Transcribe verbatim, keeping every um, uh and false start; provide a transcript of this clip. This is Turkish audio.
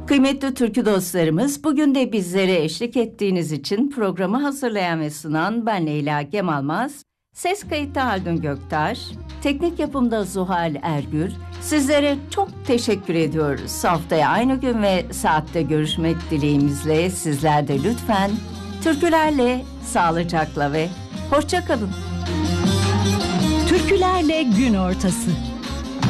Kıymetli türkü dostlarımız, bugün de bizlere eşlik ettiğiniz için programı hazırlayan ve sunan ben Leyla Gemalmaz, ses kayıtta Haldun Göktaş, teknik yapımda Zuhal Ergür. Sizlere çok teşekkür ediyoruz. Haftaya aynı gün ve saatte görüşmek dileğimizle sizler de lütfen türkülerle, sağlıcakla ve hoşça kalın. Türkülerle gün ortası.